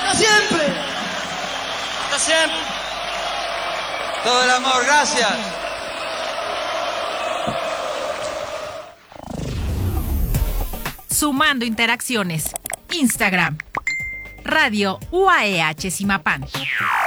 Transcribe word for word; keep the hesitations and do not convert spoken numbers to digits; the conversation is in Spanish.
Hasta siempre. Hasta siempre. Todo el amor, gracias. Sumando interacciones. Instagram. Radio U A E H Zimapán.